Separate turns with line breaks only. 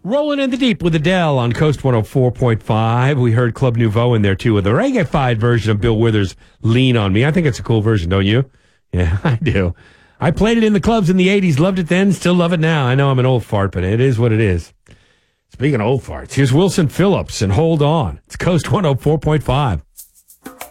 Rolling in the deep with Adele on Coast 104.5. We heard Club Nouveau in there, too, with a reggae-fied version of Bill Withers' Lean on Me. I think it's a cool version, don't you? Yeah, I do. I played it in the clubs in the 80s, loved it then, still love it now. I know I'm an old fart, but it is what it is. Speaking of old farts, here's Wilson Phillips and Hold On. It's Coast 104.5.